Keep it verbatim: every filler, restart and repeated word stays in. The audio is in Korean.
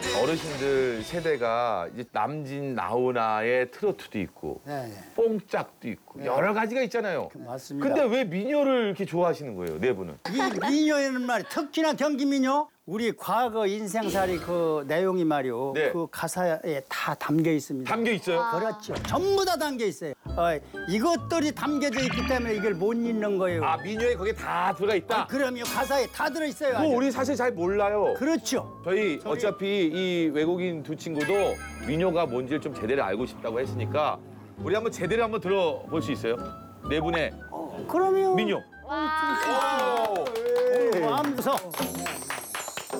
어르신들 세대가 이제 남진 나훈아의 트로트도 있고 네, 네. 뽕짝도 있고 여러 가지가 있잖아요. 맞습니다. 근데 왜 민요를 이렇게 좋아하시는 거예요, 네 분은? 이 민요에는 말이 특히나 경기 민요 우리 과거 인생살이 그 내용이 말이요. 네. 그 가사에 다 담겨 있습니다. 담겨 있어요? 그렇죠. 전부 다 담겨 있어요. 어, 이것들이 담겨져 있기 때문에 이걸 못 잊는 거예요. 아, 민요에 거기에 다 들어가 있다? 그럼요. 가사에 다 들어 있어요. 그거 우리 사실 잘 몰라요. 그렇죠. 저희 어차피 이 외국인 두 친구도 민요가 뭔지를 좀 제대로 알고 싶다고 했으니까 우리 한번 제대로 한번 들어볼 수 있어요? 네 분의 그럼요. 민요. 마음서